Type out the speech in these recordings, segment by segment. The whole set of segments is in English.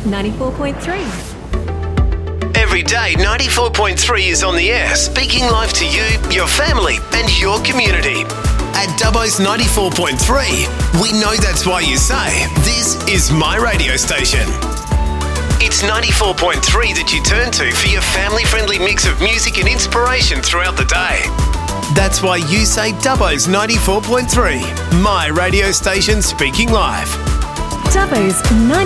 94.3. Every day, 94.3 is on the air, speaking live to you, your family, and your community. At Dubbo's 94.3, we know that's why you say, this is my radio station. It's 94.3 that you turn to for your family-friendly mix of music and inspiration throughout the day. That's why you say Dubbo's 94.3, my radio station speaking live. Dubbo's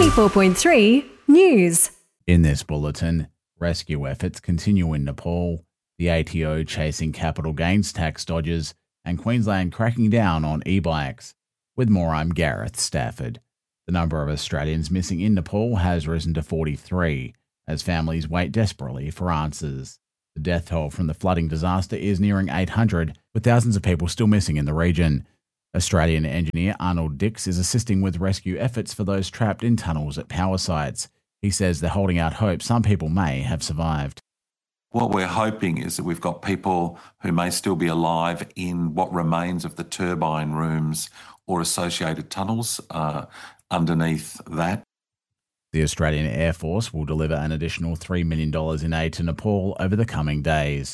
94.3 News. In this bulletin, rescue efforts continue in Nepal, the ATO chasing capital gains tax dodgers, and Queensland cracking down on e-bikes. With more, I'm Gareth Stafford. The number of Australians missing in Nepal has risen to 43, as families wait desperately for answers. The death toll from the flooding disaster is nearing 800, with thousands of people still missing in the region. Australian engineer Arnold Dix is assisting with rescue efforts for those trapped in tunnels at power sites. He says they're holding out hope some people may have survived. What we're hoping is that we've got people who may still be alive in what remains of the turbine rooms or associated tunnels underneath that. The Australian Air Force will deliver an additional $3 million in aid to Nepal over the coming days.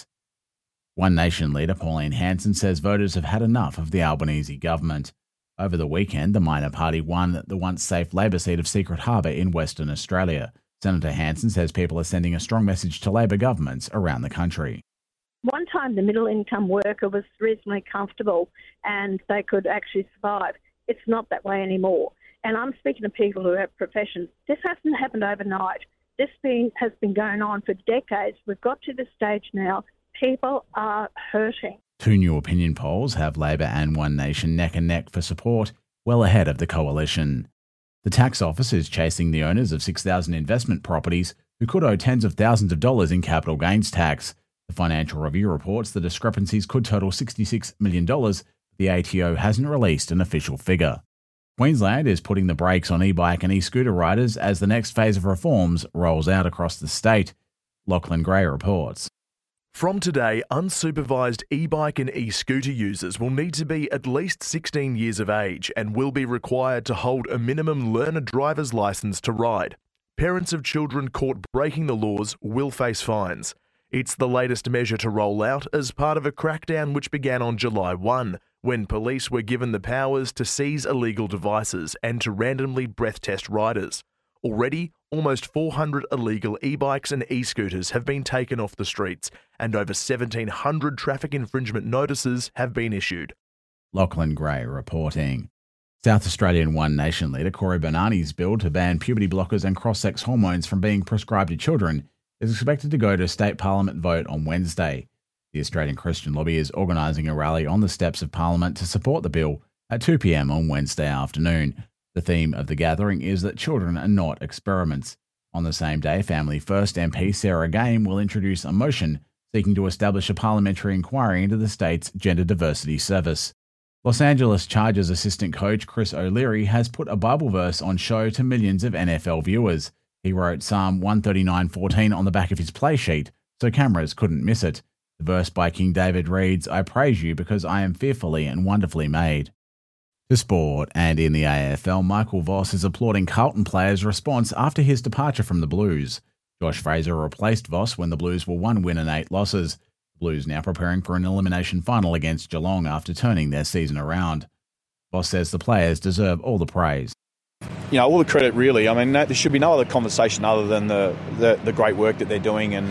One Nation leader Pauline Hanson says voters have had enough of the Albanese government. Over the weekend, the minor party won the once-safe Labor seat of Secret Harbour in Western Australia. Senator Hanson says people are sending a strong message to Labor governments around the country. One time the middle-income worker was reasonably comfortable and they could actually survive. It's not that way anymore. And I'm speaking to people who have professions. This hasn't happened overnight. This has been going on for decades. We've got to the stage now. People are hurting. Two new opinion polls have Labor and One Nation neck and neck for support, well ahead of the coalition. The tax office is chasing the owners of 6,000 investment properties who could owe tens of thousands of dollars in capital gains tax. The Financial Review reports the discrepancies could total $66 million, but the ATO hasn't released an official figure. Queensland is putting the brakes on e-bike and e-scooter riders as the next phase of reforms rolls out across the state. Lachlan Gray reports. From today, unsupervised e-bike and e-scooter users will need to be at least 16 years of age and will be required to hold a minimum learner driver's licence to ride. Parents of children caught breaking the laws will face fines. It's the latest measure to roll out as part of a crackdown which began on July 1, when police were given the powers to seize illegal devices and to randomly breath test riders. Already, almost 400 illegal e-bikes and e-scooters have been taken off the streets, and over 1,700 traffic infringement notices have been issued. Lachlan Gray reporting. South Australian One Nation leader Cory Bernardi's bill to ban puberty blockers and cross-sex hormones from being prescribed to children is expected to go to state parliament vote on Wednesday. The Australian Christian Lobby is organising a rally on the steps of Parliament to support the bill at 2 p.m. on Wednesday afternoon. The theme of the gathering is that children are not experiments. On the same day, Family First MP Sarah Game will introduce a motion seeking to establish a parliamentary inquiry into the state's gender diversity service. Los Angeles Chargers assistant coach Chris O'Leary has put a Bible verse on show to millions of NFL viewers. He wrote Psalm 139:14 on the back of his play sheet, so cameras couldn't miss it. The verse by King David reads, "I praise you because I am fearfully and wonderfully made." To sport, and in the AFL, Michael Voss is applauding Carlton players' response after his departure from the Blues. Josh Fraser replaced Voss when the Blues were 1 win and 8 losses. The Blues now preparing for an elimination final against Geelong after turning their season around. Voss says the players deserve all the praise. You know, all the credit really. I mean, there should be no other conversation other than the great work that they're doing and,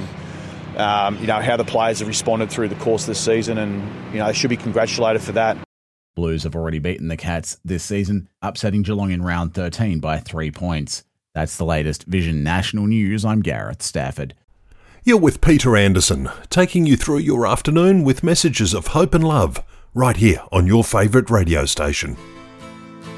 you know, how the players have responded through the course of the season, and, you know, they should be congratulated for that. Blues have already beaten the Cats this season, upsetting Geelong in round 13 by 3 points. That's the latest Vision National News. I'm Gareth Stafford. You're with Peter Anderson, taking you through your afternoon with messages of hope and love, right here on your favourite radio station.